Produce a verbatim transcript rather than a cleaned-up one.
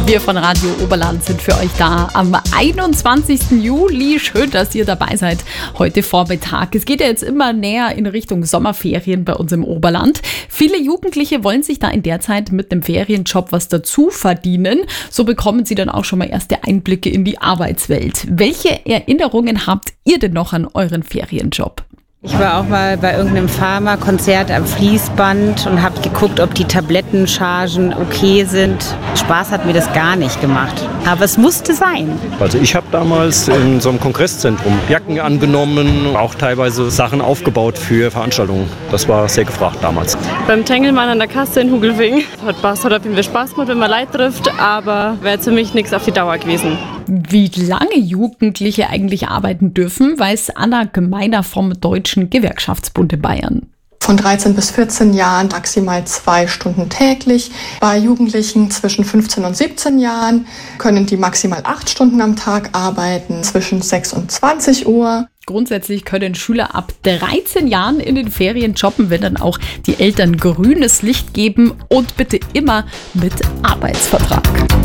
Wir von Radio Oberland sind für euch da am einundzwanzigsten Juli. Schön, dass ihr dabei seid heute Vormittag. Es geht ja jetzt immer näher in Richtung Sommerferien bei uns im Oberland. Viele Jugendliche wollen sich da in der Zeit mit einem Ferienjob was dazu verdienen. So bekommen sie dann auch schon mal erste Einblicke in die Arbeitswelt. Welche Erinnerungen habt ihr denn noch an euren Ferienjob? Ich war auch mal bei irgendeinem Pharmakonzert am Fließband und habe geguckt, ob die Tablettenchargen okay sind. Spaß hat mir das gar nicht gemacht, aber es musste sein. Also ich habe damals in so einem Kongresszentrum Jacken angenommen, auch teilweise Sachen aufgebaut für Veranstaltungen. Das war sehr gefragt damals. Beim Tengelmann an der Kasse in Hugelfing. Hat Spaß, hat auf jeden Fall Spaß gemacht, wenn man Leute trifft, aber wäre für mich nichts auf die Dauer gewesen. Wie lange Jugendliche eigentlich arbeiten dürfen, weiß Anna Gemeiner vom Deutschen Gewerkschaftsbund in Bayern. Von dreizehn bis vierzehn Jahren maximal zwei Stunden täglich. Bei Jugendlichen zwischen fünfzehn und siebzehn Jahren können die maximal acht Stunden am Tag arbeiten, zwischen sechs und zwanzig Uhr. Grundsätzlich können Schüler ab dreizehn Jahren in den Ferien jobben, wenn dann auch die Eltern grünes Licht geben, und bitte immer mit Arbeitsvertrag.